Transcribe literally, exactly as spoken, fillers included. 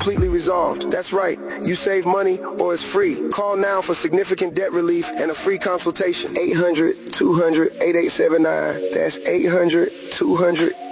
completely resolved. That's right. You save money or it's free. Call now for significant debt relief and a free consultation. eight hundred, two hundred, eighty-eight seventy-nine. That's eight hundred, two hundred,